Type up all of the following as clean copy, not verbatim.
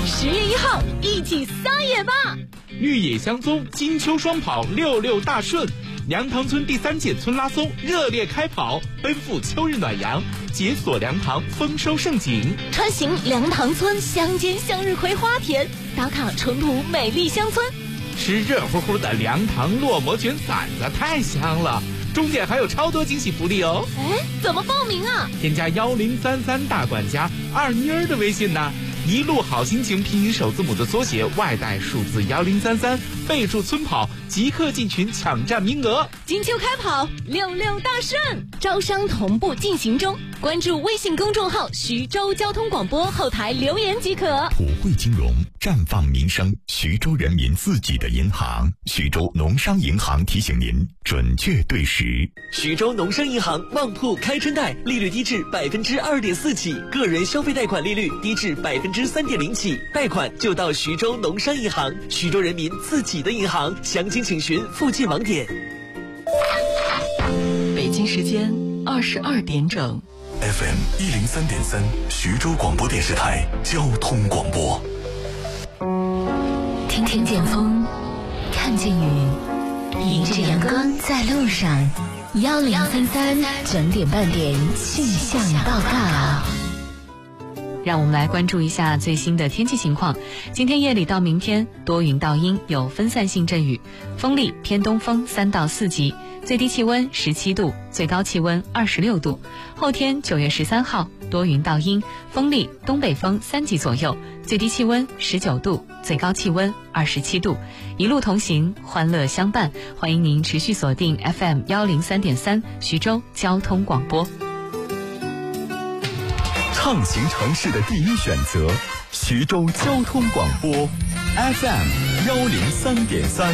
10月1号，一起撒野吧！ 绿野相踪，金秋双跑66大顺，梁塘村第3届村拉松热烈开跑，奔赴秋日暖阳，解锁梁塘丰收盛景。 穿行梁塘村乡间向日葵花田，打卡淳朴美丽乡村。 吃热乎乎的梁塘烙馍卷馓子太香了，终点还有超多惊喜福利哦！ 哎，怎么报名啊？ 添加1033大管家二妮儿的微信呢，一路好心情拼音首字母的缩写，外带数字1033，备注村跑，即刻进群抢占名额。 金秋开跑，66大顺，招商同步进行中。关注微信公众号徐州交通广播，后台留言即可。 普惠金融，绽放民生，徐州人民自己的银行。徐州农商银行提醒您，准确对时。 徐州农商银行旺铺开春贷，利率低至2.4%起，个人消费贷款利率低至3.0%起，贷款就到徐州农商银行，徐州人民自己的银行。详情请询附近网点。 北京时间22点整。 FM 103.3，徐州广播电视台交通广播。 听见风，看见雨，迎着阳光在路上。1033整点半点气象报告。 让我们来关注一下最新的天气情况。今天夜里到明天多云到阴，有分散性阵雨，风力偏东风3到4级，最低气温17度，最高气温26度。后天9月13号多云到阴，风力东北风3级左右，最低气温19度，最高气温27度。一路同行，欢乐相伴，欢迎您持续锁定 FM 103.3徐州交通广播。 畅行城市的第一选择，徐州交通广播 FM 103.3。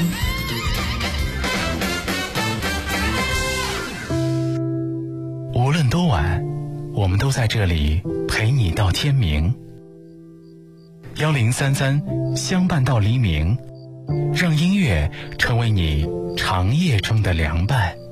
无论多晚，我们都在这里陪你到天明。1033相伴到黎明，让音乐成为你长夜中的凉伴。